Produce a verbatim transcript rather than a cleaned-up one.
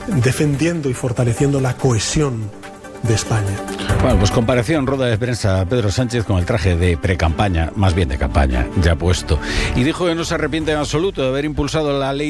defendiendo y fortaleciendo la cohesión de España. Bueno, pues compareció en rueda de prensa Pedro Sánchez con el traje de precampaña, más bien de campaña, ya puesto. Y dijo que no se arrepiente en absoluto de haber impulsado la ley